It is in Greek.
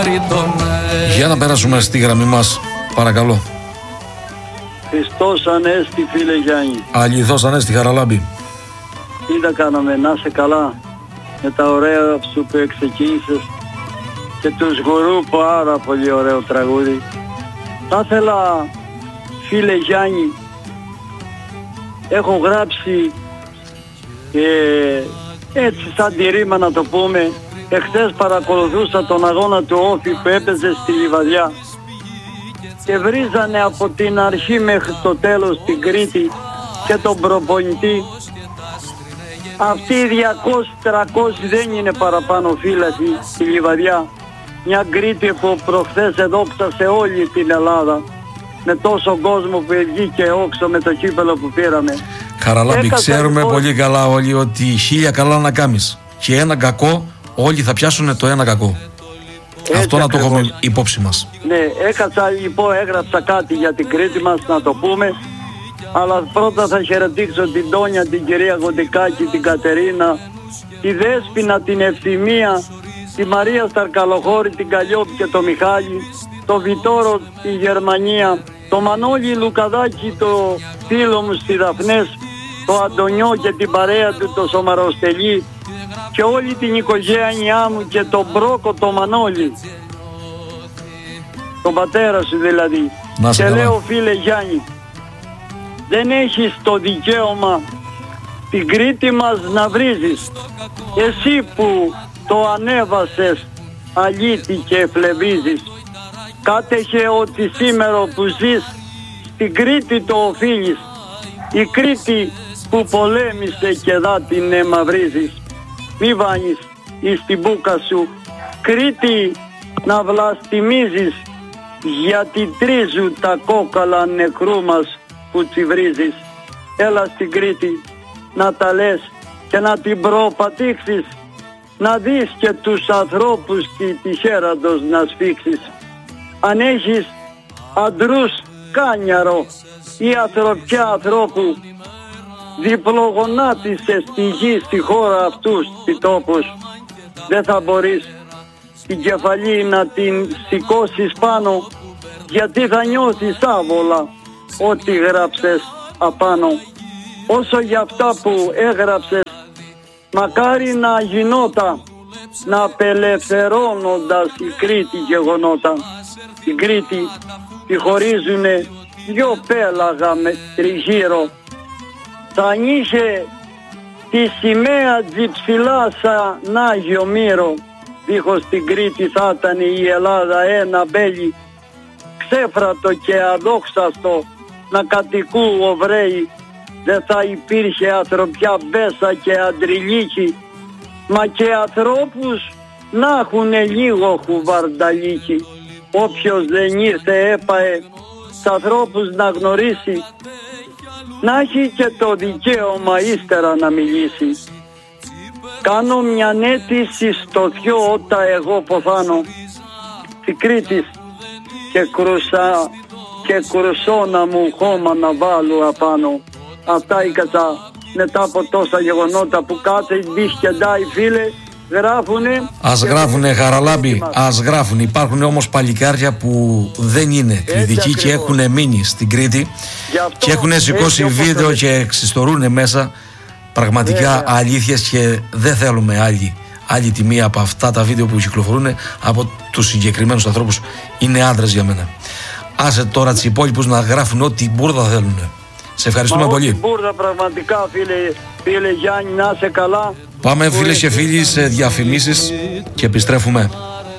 Για να περάσουμε στη γραμμή μας, παρακαλώ. Χριστός Ανέστη, φίλε Γιάννη. Αληθώς Ανέστη, Χαραλάμπη. Τι τα κάναμε, να είσαι καλά με τα ωραία σου που ξεκίνησες και τους Γουρού, πάρα πολύ ωραίο τραγούδι. Θα ήθελα, φίλε Γιάννη, έχω γράψει έτσι σαν τη ρήμα να το πούμε. Εχθές παρακολουθούσα τον αγώνα του Όφη που έπαιζε στη Λιβαδιά και βρίζανε από την αρχή μέχρι το τέλος την Κρήτη και τον προπονητή. Αυτοί οι 200-300 δεν είναι παραπάνω φύλακοι στη Λιβαδιά. Μια Κρήτη που προχθές εδόξασε όλη την Ελλάδα με τόσο κόσμο που βγήκε όξο με το κύπελο που πήραμε. Χαραλάμπη, ξέρουμε πολύ καλά όλοι ότι 1000 καλά να κάνεις και ένα κακό, όλοι θα πιάσουν το ένα κακό. Έτσι αυτό να το έχουμε υπόψη μας. Ναι, έκατσα λοιπόν, έγραψα κάτι για την Κρήτη μας να το πούμε. Αλλά πρώτα θα χαιρετήσω την Τόνια, την κυρία Γοντικάκη, την Κατερίνα, τη Δέσποινα, την Ευθυμία, τη Μαρία Σταρκαλοχώρη, την Καλλιόπη και το Μιχάλη, το Βιτόρο, τη Γερμανία, το Μανώλη Λουκαδάκη, το φίλο μου στη Δαφνές, το Αντωνιό και την παρέα του, το Σομαροστελή και όλη την οικογένειά μου και τον Μπρόκο, το Μανώλη, τον πατέρα σου δηλαδή. Και λέω, φίλε Γιάννη, δεν έχεις το δικαίωμα την Κρήτη μας να βρίζεις. Εσύ που το ανέβασες αλήτη και εφλεβίζεις. Κάτεχε ότι σήμερα που ζεις στην Κρήτη το οφείλεις. Η Κρήτη που πολέμησε και δά την εμαυρίζεις. Μη βάνεις εις την μπούκα σου Κρήτη να βλαστημίζεις, γιατί τρίζουν τα κόκαλα νεκρού μας που τσιβρίζεις. Έλα στην Κρήτη να τα λες και να την προπατήξεις, να δεις και τους ανθρώπους τη χέραντος να σφίξεις. Αν έχεις αντρούς κάνιαρο ή ανθρωπιά ανθρώπου, διπλογονάτισες στη γη στη χώρα αυτούς τη τόπους, δεν θα μπορείς την κεφαλή να την σηκώσεις πάνω, γιατί θα νιώθεις άβολα ό,τι γράψες απάνω. Όσο για αυτά που έγραψες, μακάρι να γινόταν, να απελευθερώνοντας η Κρήτη γεγονότα. Την Κρήτη τη χωρίζουνε δυο πέλαγα με τριγύρω. Θα ανοίγε τη σημαία τζιψηλά σαν Άγιο Μύρο. Δίχως την Κρήτη θα ήταν η Ελλάδα ένα μπέλι, ξέφρατο και αδόξαστο να κατοικού Οβραίοι. Δεν θα υπήρχε ανθρωπιά μπέσα και αντριλίκη, μα και ανθρώπους να έχουνε λίγο χουβαρνταλίκη. Όποιος δεν ήρθε έπαε σ' ανθρώπους να γνωρίσει, να έχει και το δικαίωμα ύστερα να μιλήσει. Κάνω μια αίτηση στο θειό όταν εγώ ποθάνω τη Κρήτης και κρουσόνα μου χώμα να βάλω απάνω. Αυτά έκατα μετά από τόσα γεγονότα που κάθε δίσκεντάει φίλε γράφουνε. Ας γράφουνε Χαραλάμπη, ας γράφουν. Υπάρχουν όμως παλικάρια που δεν είναι κριτικοί και έχουν μείνει στην Κρήτη και έχουν σηκώσει βίντεο και εξιστορούν μέσα πραγματικά αλήθειες και δεν θέλουμε άλλη τιμή από αυτά τα βίντεο που κυκλοφορούν από τους συγκεκριμένους ανθρώπους. Είναι άντρες για μένα. Άσε τώρα τις υπόλοιπους να γράφουν ό,τι μπούρδα θέλουν. Σε ευχαριστούμε πολύ. Μπούρδα πραγματικά φίλε Γιάννη, να είσαι καλά. Πάμε φίλες και φίλοι σε διαφημίσεις και επιστρέφουμε.